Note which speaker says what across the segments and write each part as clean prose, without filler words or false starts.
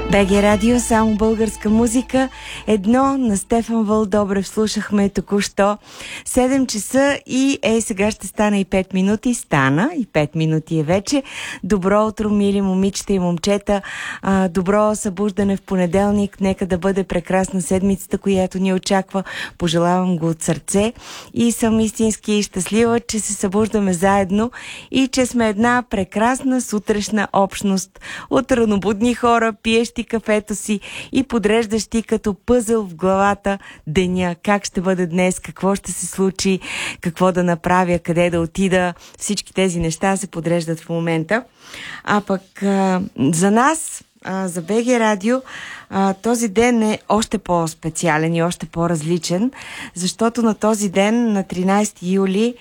Speaker 1: БГ Радио, само българска музика. Едно на Стефан Вълдобрев слушахме току-що. 7 часа и сега ще стане и 5 минути. Стана и 5 минути е вече. Добро утро, мили момичета и момчета. Добро събуждане в понеделник. Нека да бъде прекрасна седмицата, която ни очаква. Пожелавам го от сърце и съм истински щастлива, че се събуждаме заедно и че сме една прекрасна сутрешна общност от ранобудни хора, пиещи кафето си и подреждащи като пъзел в главата деня. Как ще бъде днес, какво ще се случи, какво да направя, къде да отида. Всички тези неща се подреждат в момента. А пък за нас, за БГ Радио, този ден е още по-специален и още по-различен, защото на този ден, на 13 юли,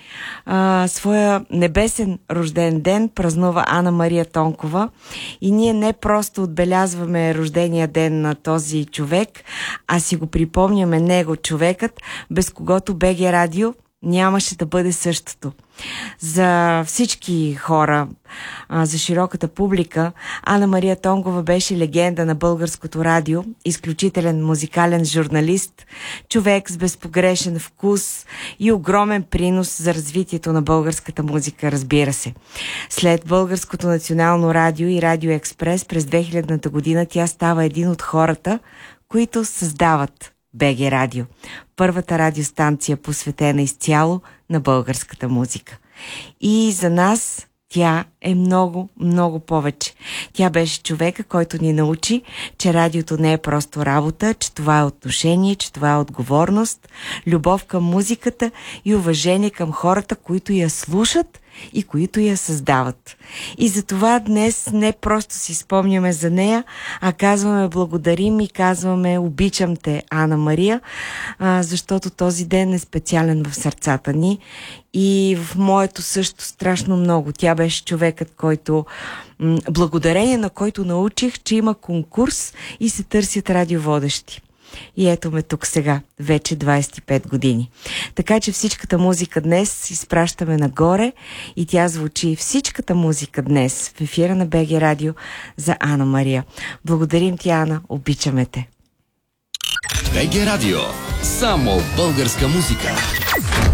Speaker 1: своя небесен рожден ден празнува Ана Мария Тонкова и ние не просто отбелязваме рождения ден на този човек, а си го припомняме него, човекът, без когото БГ Радио нямаше да бъде същото. За всички хора, за широката публика, Ана Мария Тонкова беше легенда на българското радио, изключителен музикален журналист, човек с безпогрешен вкус и огромен принос за развитието на българската музика, разбира се. След Българското национално радио и Радио Експрес през 2000-та година тя става един от хората, които създават БГ Радио, първата радиостанция, посветена изцяло на българската музика. И за нас тя е много, много повече. Тя беше човека, който ни научи, че радиото не е просто работа, че това е отношение, че това е отговорност, любов към музиката и уважение към хората, които я слушат и които я създават. И затова днес не просто си спомняме за нея, а казваме благодарим и казваме обичам те, Ана Мария, защото този ден е специален в сърцата ни и в моето също страшно много. Тя беше човекът, който, благодарение на който научих, че има конкурс и се търсят радиоводещи. И ето ме тук сега, вече 25 години. Така че всичката музика днес изпращаме нагоре и тя звучи всичката музика днес в ефира на БГ Радио за Ана Мария. Благодарим ти, Ана, обичаме те.
Speaker 2: БГ Радио, само българска музика.